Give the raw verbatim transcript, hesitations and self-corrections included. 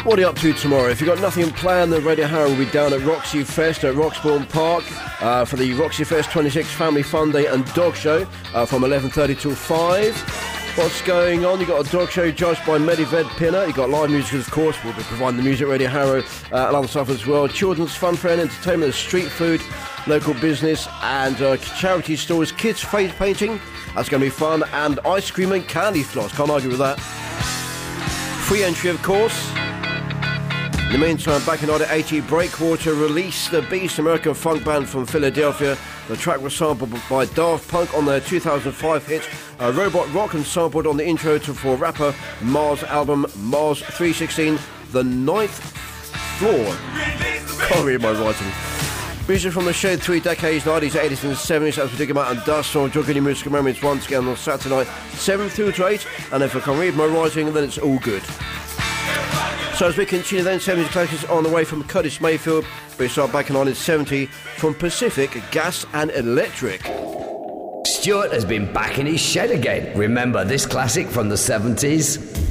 What are you up to tomorrow? If you've got nothing planned, then Radio Harrow will be down at Roxy Fest at Roxbourne Park uh, for the Roxy Fest twenty-six Family Fun Day and Dog Show uh, from eleven thirty till five. What's going on? You've got a dog show judged by Medived Pinner. You've got live music, of course. We'll be providing the music, Radio Harrow, uh, and other stuff as well. Children's fun, fair and entertainment, street food, local business, and uh, charity stores, kids face painting. That's going to be fun. And ice cream and candy floss. Can't argue with that. Free entry, of course. In the meantime, back in nineteen eighty, Breakwater released The Beast, American funk band from Philadelphia. The track was sampled by Daft Punk on their two thousand five hit uh, Robot Rock and sampled on the intro to for rapper Mars' album Mars three sixteen, The Ninth Floor. Can't read my writing. Music from the shed, three decades, nineties, eighties and seventies, as we dig them out and dust on Jogging Musical Memories once again on Saturday night, seven through to eight, and if I can read my writing, then it's all good. So as we continue then, seventies classics on the way from Curtis Mayfield, we start back in nineteen seventy from Pacific Gas and Electric. Stuart has been back in his shed again. Remember this classic from the seventies?